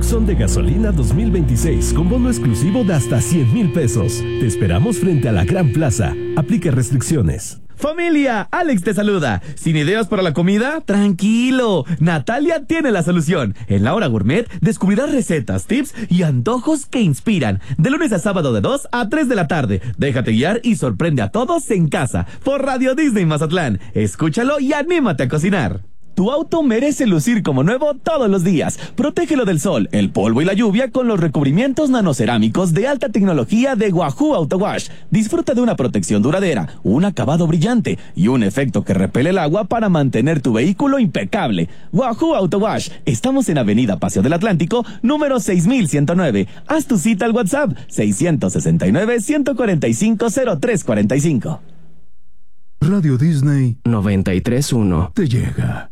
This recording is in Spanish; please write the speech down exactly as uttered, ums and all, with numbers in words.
Tucson de gasolina dos mil veintiséis con bono exclusivo de hasta cien mil pesos. Te esperamos frente a la Gran Plaza. Aplica restricciones. ¡Familia! Alex te saluda. ¿Sin ideas para la comida? ¡Tranquilo! Natalia tiene la solución. En La Hora Gourmet descubrirás recetas, tips y antojos que inspiran. De lunes a sábado de dos a tres de la tarde. Déjate guiar y sorprende a todos en casa. Por Radio Disney Mazatlán. Escúchalo y anímate a cocinar. Tu auto merece lucir como nuevo todos los días. Protégelo del sol, el polvo y la lluvia con los recubrimientos nanocerámicos de alta tecnología de Wahoo Auto Wash. Disfruta de una protección duradera, un acabado brillante y un efecto que repele el agua para mantener tu vehículo impecable. Wahoo Auto Wash. Estamos en Avenida Paseo del Atlántico, número seis mil ciento nueve. Haz tu cita al WhatsApp seis seis nueve, uno cuatro cinco, cero tres cuatro cinco. Radio Disney noventa y tres punto uno te llega.